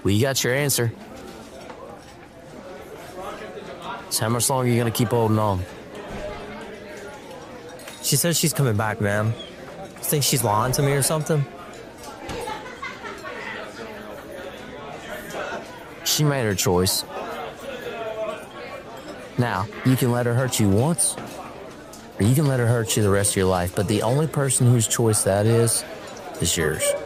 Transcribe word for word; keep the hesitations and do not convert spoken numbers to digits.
Well, you got your answer. So how much longer are you going to keep holding on? She says she's coming back, ma'am. You think she's lying to me or something? She made her choice. Now, you can let her hurt you once, or you can let her hurt you the rest of your life, but the only person whose choice that is, is yours.